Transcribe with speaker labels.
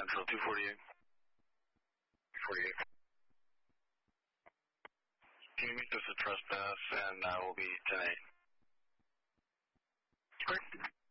Speaker 1: Central 248. 48. Can you make this a trespass, and we'll be 10-8. Great.